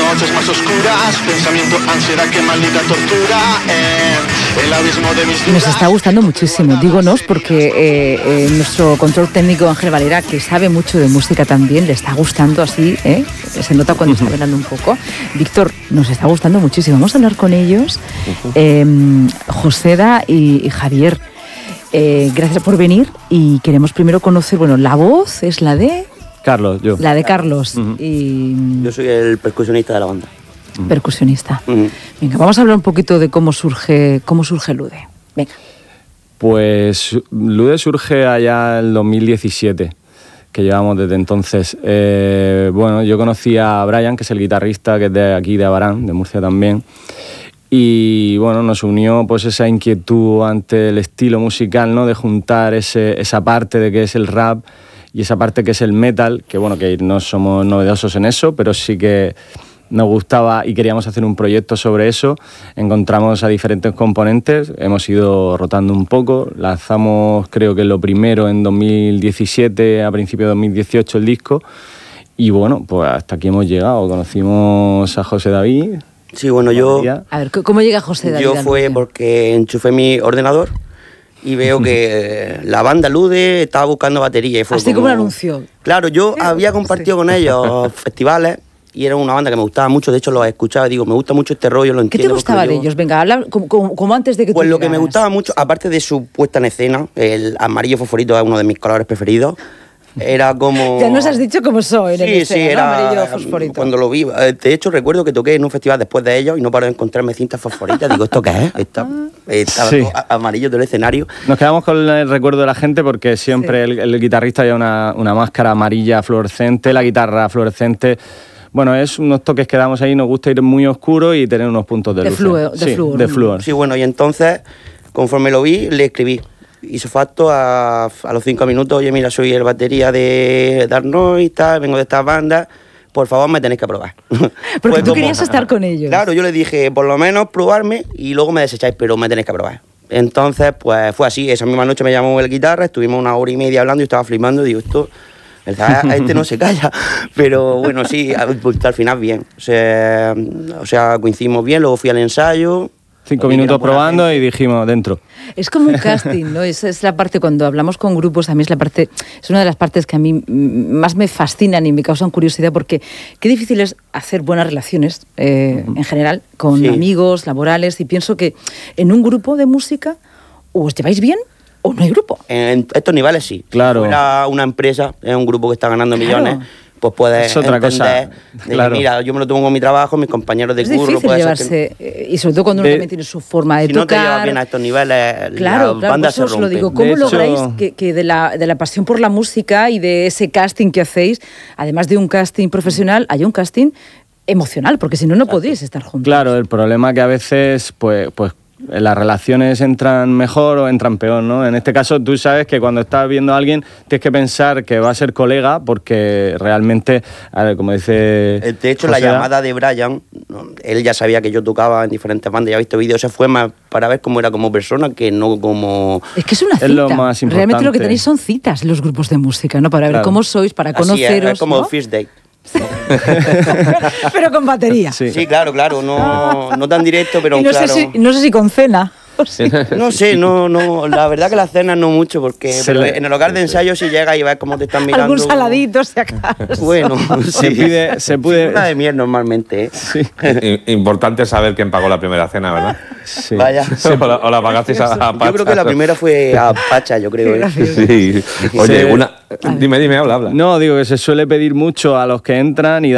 noches más oscuras, pensamiento, ansiedad, qué maldita tortura, el abismo de mis dudas. Nos está gustando muchísimo, dígonos, porque nuestro control técnico Ángel Valera, que sabe mucho de música también, le está gustando así, se nota cuando está hablando un poco. Víctor, nos está gustando muchísimo. Vamos a hablar con ellos, Joseda y Javier. Gracias por venir y queremos primero conocer, bueno, la voz es la de... Carlos, yo. La de Carlos. Y... Yo soy el percusionista de la banda. Percusionista. Venga, vamos a hablar un poquito de cómo surge Lude. Venga. Pues Lude surge allá en el 2017, que llevamos desde entonces. Bueno, yo conocí a Brian, que es el guitarrista, que es de aquí, de Abarán, de Murcia también. Y bueno, nos unió pues esa inquietud ante el estilo musical, ¿no? De juntar esa parte de que es el rap y esa parte que es el metal, que bueno, que no somos novedosos en eso, pero sí que nos gustaba y queríamos hacer un proyecto sobre eso. Encontramos a diferentes componentes, hemos ido rotando un poco, lanzamos creo que lo primero en 2017, a principios de 2018 el disco, y bueno, pues hasta aquí hemos llegado. Conocimos a José David. Sí, bueno, yo... A ver, ¿cómo llega José David? Yo fue porque enchufé mi ordenador y veo que la banda Lude estaba buscando batería. Y fue así como un anuncio. Claro, yo había compartido con ellos festivales y era una banda que me gustaba mucho. De hecho, los escuchaba y digo, me gusta mucho este rollo, lo entiendo. ¿Qué te gustaba de ellos? Venga, habla como antes de que pues tú lo que me gustaba mucho, aparte de su puesta en escena, el amarillo fosforito es uno de mis colores preferidos. Era como... Ya nos has dicho cómo soy en el sí, escena, era ¿no? Amarillo fosforito. Cuando lo vi, de hecho recuerdo que toqué en un festival después de ellos y no paro de encontrarme cintas fosforitas. Digo, ¿esto qué es? Estaba sí. todo amarillo del escenario. Nos quedamos con el recuerdo de la gente porque siempre el guitarrista lleva una máscara amarilla fluorescente, la guitarra fluorescente. Bueno, es unos toques que damos ahí, nos gusta ir muy oscuro y tener unos puntos de luz. De flúor. Sí, bueno, y entonces, conforme lo vi, le escribí. Hizo facto a los 5 minutos, oye, mira, soy el batería de Dark Noise y tal, vengo de estas bandas, por favor me tenéis que probar. Porque tú querías estar con ellos. Claro, yo les dije, por lo menos probarme y luego me desecháis, pero me tenéis que probar. Entonces, pues fue así, esa misma noche me llamó el guitarra, estuvimos 1 hora y media hablando y estaba flipando, digo, esto... A este no se calla, pero bueno, sí, al final bien. O sea, coincidimos bien, luego fui al ensayo... 5 minutos probando y dijimos, dentro. Es como un casting, ¿no? Es la parte, cuando hablamos con grupos, a mí es una de las partes que a mí más me fascinan y me causan curiosidad, porque qué difícil es hacer buenas relaciones, en general, con amigos, laborales, y pienso que en un grupo de música o os lleváis bien o no hay grupo. En estos niveles sí. Claro. Si fuera una empresa, es un grupo que está ganando millones... pues puedes entender, claro. Mira, yo me lo tomo con mi trabajo, mis compañeros de curro... Es difícil llevarse, y sobre todo cuando uno también tiene su forma de tocar... Si no te llevas bien a estos niveles, la banda se rompe. Os lo digo, ¿cómo lográis que de la pasión por la música y de ese casting que hacéis, además de un casting profesional, haya un casting emocional? Porque si no, no podéis estar juntos. Claro, el problema que a veces, pues las relaciones entran mejor o entran peor, ¿no? En este caso, tú sabes que cuando estás viendo a alguien tienes que pensar que va a ser colega porque realmente, a ver, como dice... De hecho, la llamada de Brian, él ya sabía que yo tocaba en diferentes bandas, ya ha visto vídeos, se fue más para ver cómo era como persona que no como... Es que es una cita. Es lo más importante. Realmente lo que tenéis son citas en los grupos de música, ¿no? Para ver cómo sois, para conoceros, es como ¿no? First Date. Pero con batería. Sí, claro, no tan directo, pero no claro. No sé si con cena. Sí. No sé, la verdad que las cenas no mucho, porque en el hogar de ensayo si llega y ves cómo te están mirando. Algún saladito, si acaso. Bueno, se puede... Una de miel normalmente, ¿eh? Sí. Importante saber quién pagó la primera cena, ¿verdad? Sí. Vaya. Sí, o la pagasteis a Pacha. Yo creo que la primera fue a Pacha, yo creo. Sí. Oye, dime, habla. No, digo que se suele pedir mucho a los que entran y